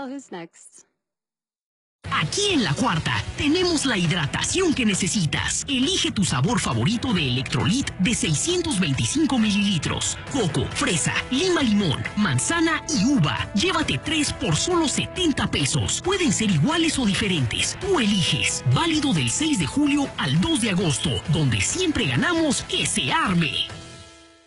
well, who's next? Aquí en La Cuarta tenemos la hidratación que necesitas. Elige tu sabor favorito de Electrolit de 625 mililitros. Coco, fresa, lima limón, manzana y uva. Llévate 3 por solo 70 pesos. Pueden ser iguales o diferentes. Tú eliges. Válido del 6 de julio al 2 de agosto, donde siempre ganamos que se arme.